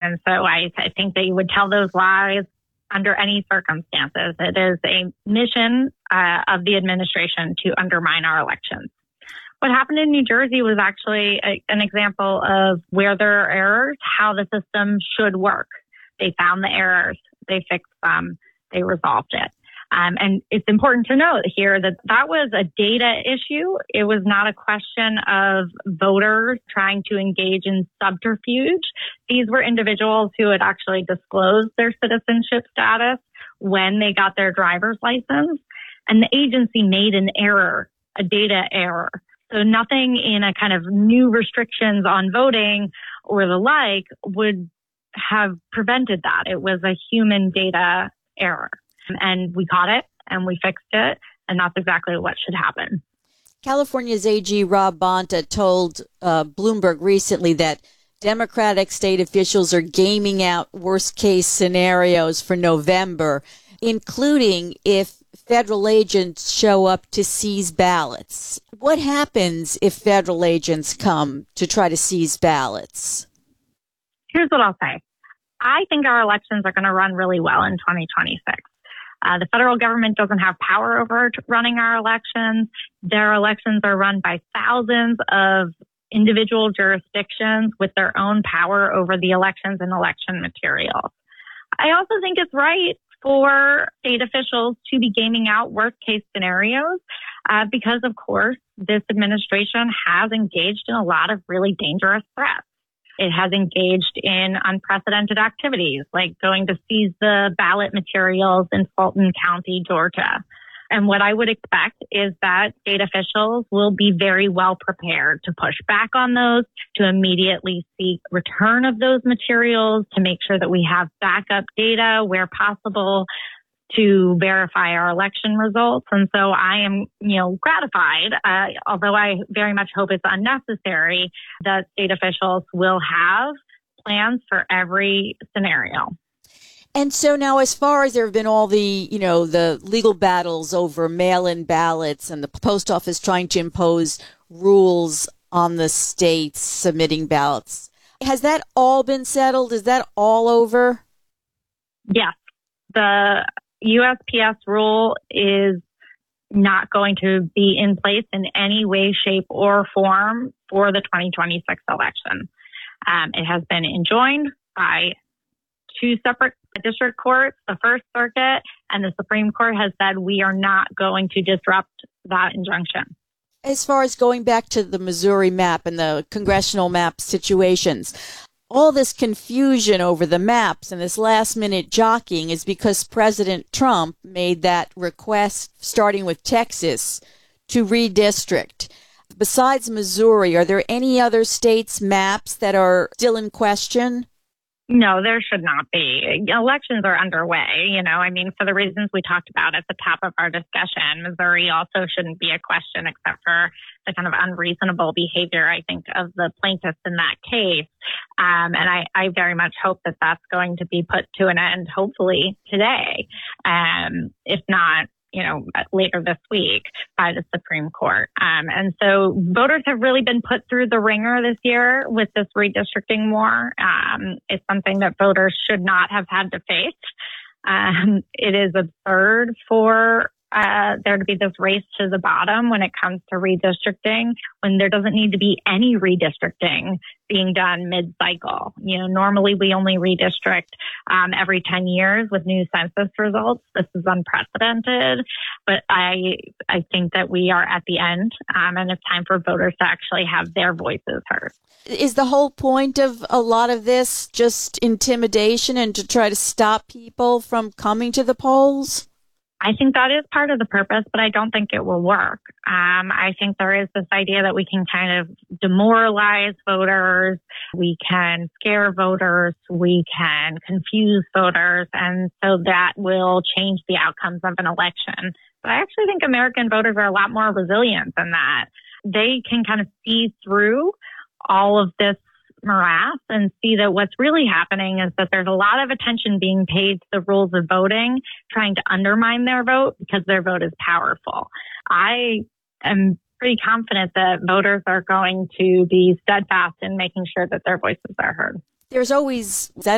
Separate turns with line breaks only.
And so I think they would tell those lies under any circumstances. It is a mission of the administration to undermine our elections. What happened in New Jersey was actually an example of where there are errors, how the system should work. They found the errors, they fixed them, they resolved it. And it's important to note here that that was a data issue. It was not a question of voters trying to engage in subterfuge. These were individuals who had actually disclosed their citizenship status when they got their driver's license. And the agency made an error, a data error. So nothing in a kind of new restrictions on voting or the like would have prevented that. It was a human data error. And we caught it and we fixed it. And that's exactly what should happen.
California's AG Rob Bonta told Bloomberg recently that Democratic state officials are gaming out worst case scenarios for November, including if federal agents show up to seize ballots. What happens if federal agents come to try to seize ballots?
Here's what I'll say. I think our elections are going to run really well in 2026. The federal government doesn't have power over running our elections. Their elections are run by thousands of individual jurisdictions with their own power over the elections and election materials. I also think it's right for state officials to be gaming out worst case scenarios because, of course, this administration has engaged in a lot of really dangerous threats. It has engaged in unprecedented activities like going to seize the ballot materials in Fulton County, Georgia. And what I would expect is that state officials will be very well prepared to push back on those, to immediately seek return of those materials, to make sure that we have backup data where possible to verify our election results. And so I am, gratified, although I very much hope it's unnecessary, that state officials will have plans for every scenario.
And so now, as far as there have been all the, the legal battles over mail-in ballots and the post office trying to impose rules on the states submitting ballots, has that all been settled? Is that all over?
Yes. The USPS rule is not going to be in place in any way, shape, or form for the 2026 election. It has been enjoined by two separate district courts, the First Circuit and the Supreme Court has said we are not going to disrupt that injunction.
As far as going back to the Missouri map and the congressional map situations, all this confusion over the maps and this last-minute jockeying is because President Trump made that request, starting with Texas, to redistrict. Besides Missouri, are there any other states' maps that are still in question?
No, there should not be. Elections are underway, for the reasons we talked about at the top of our discussion. Missouri also shouldn't be a question except for the kind of unreasonable behavior, I think, of the plaintiffs in that case. And I very much hope that that's going to be put to an end, hopefully today, if not, later this week by the Supreme Court. And so voters have really been put through the ringer this year with this redistricting war. It's something that voters should not have had to face. It is absurd for there to be this race to the bottom when it comes to redistricting, when there doesn't need to be any redistricting being done mid-cycle. Normally we only redistrict every 10 years with new census results. This is unprecedented, but I think that we are at the end, and it's time for voters to actually have their voices heard.
Is the whole point of a lot of this just intimidation and to try to stop people from coming to the polls?
I think that is part of the purpose, but I don't think it will work. I think there is this idea that we can kind of demoralize voters, we can scare voters, we can confuse voters, and so that will change the outcomes of an election. But I actually think American voters are a lot more resilient than that. They can kind of see through all of this morass and see that what's really happening is that there's a lot of attention being paid to the rules of voting, trying to undermine their vote because their vote is powerful. I am pretty confident that voters are going to be steadfast in making sure that their voices are heard.
There's always that